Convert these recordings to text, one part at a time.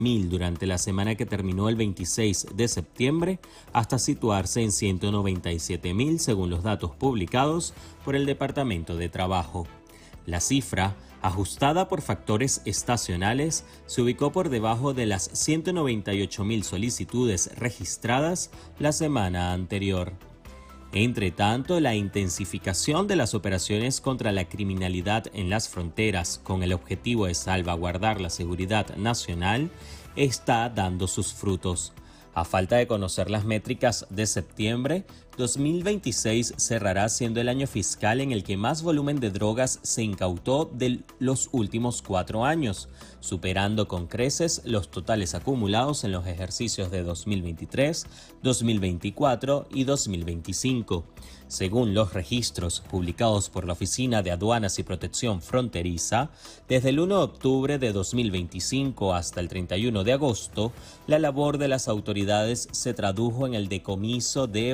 durante la semana que terminó el 26 de septiembre, hasta situarse en 197.000 según los datos publicados por el Departamento de Trabajo. La cifra, ajustada por factores estacionales, se ubicó por debajo de las 198.000 solicitudes registradas la semana anterior. Entre tanto, la intensificación de las operaciones contra la criminalidad en las fronteras con el objetivo de salvaguardar la seguridad nacional está dando sus frutos. A falta de conocer las métricas de septiembre, 2026 cerrará siendo el año fiscal en el que más volumen de drogas se incautó de los últimos 4 años, superando con creces los totales acumulados en los ejercicios de 2023, 2024 y 2025. Según los registros publicados por la Oficina de Aduanas y Protección Fronteriza, desde el 1 de octubre de 2025 hasta el 31 de agosto, la labor de las autoridades se tradujo en el decomiso de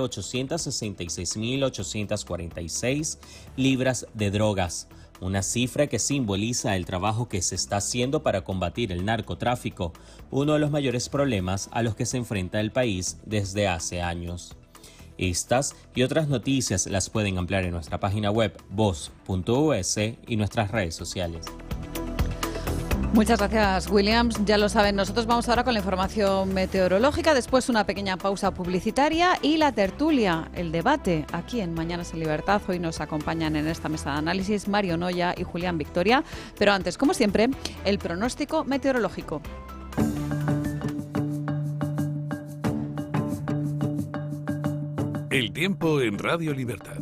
866.846 libras de drogas, una cifra que simboliza el trabajo que se está haciendo para combatir el narcotráfico, uno de los mayores problemas a los que se enfrenta el país desde hace años. Estas y otras noticias las pueden ampliar en nuestra página web voz.us y nuestras redes sociales. Muchas gracias, Williams. Ya lo saben, nosotros vamos ahora con la información meteorológica, después una pequeña pausa publicitaria y la tertulia, el debate, aquí en Mañanas en Libertad. Hoy nos acompañan en esta mesa de análisis Mario Noya y Julián Victoria. Pero antes, como siempre, el pronóstico meteorológico. El tiempo en Radio Libertad.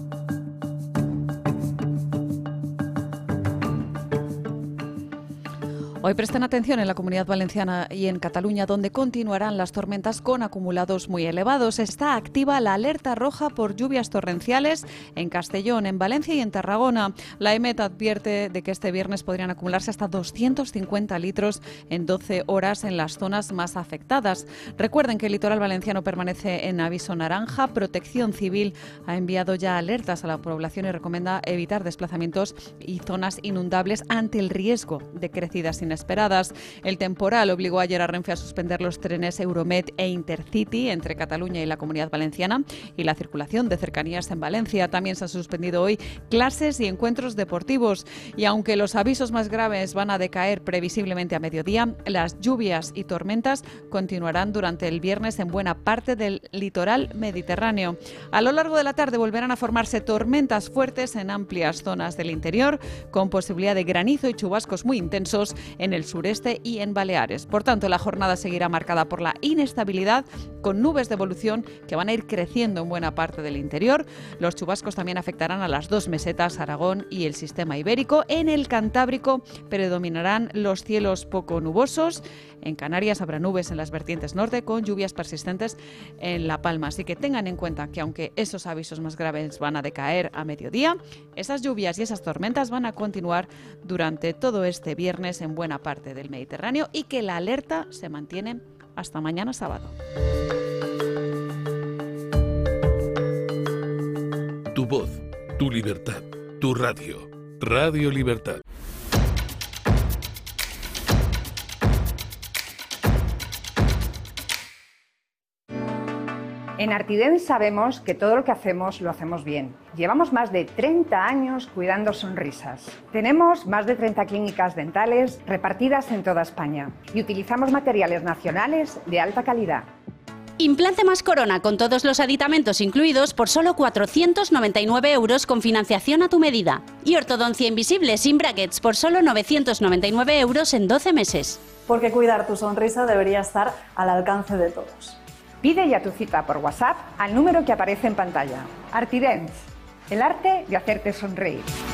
Hoy presten atención en la Comunidad Valenciana y en Cataluña, donde continuarán las tormentas con acumulados muy elevados. Está activa la alerta roja por lluvias torrenciales en Castellón, en Valencia y en Tarragona. La EMET advierte de que este viernes podrían acumularse hasta 250 litros en 12 horas en las zonas más afectadas. Recuerden que el litoral valenciano permanece en aviso naranja. Protección Civil ha enviado ya alertas a la población y recomienda evitar desplazamientos y zonas inundables ante el riesgo de crecidas inesperadas. El temporal obligó ayer a Renfe a suspender los trenes Euromed e Intercity entre Cataluña y la Comunidad Valenciana y la circulación de cercanías en Valencia. También se han suspendido hoy clases y encuentros deportivos. Y aunque los avisos más graves van a decaer previsiblemente a mediodía, las lluvias y tormentas continuarán durante el viernes en buena parte del litoral mediterráneo. A lo largo de la tarde volverán a formarse tormentas fuertes en amplias zonas del interior, con posibilidad de granizo y chubascos muy intensos en el sureste y en Baleares. Por tanto, la jornada seguirá marcada por la inestabilidad, con nubes de evolución que van a ir creciendo en buena parte del interior. Los chubascos también afectarán a las 2 mesetas, Aragón y el sistema ibérico. En el Cantábrico predominarán los cielos poco nubosos. En Canarias habrá nubes en las vertientes norte, con lluvias persistentes en La Palma. Así que tengan en cuenta que aunque esos avisos más graves van a decaer a mediodía, esas lluvias y esas tormentas van a continuar durante todo este viernes en buena parte del Mediterráneo y que la alerta se mantiene hasta mañana sábado. Tu voz, tu libertad, tu radio. Radio Libertad. En Artident sabemos que todo lo que hacemos lo hacemos bien. Llevamos más de 30 años cuidando sonrisas. Tenemos más de 30 clínicas dentales repartidas en toda España y utilizamos materiales nacionales de alta calidad. Implante más Corona con todos los aditamentos incluidos por solo 499 euros con financiación a tu medida. Y ortodoncia invisible sin brackets por solo 999 euros en 12 meses. Porque cuidar tu sonrisa debería estar al alcance de todos. Pide ya tu cita por WhatsApp al número que aparece en pantalla. Artident, el arte de hacerte sonreír.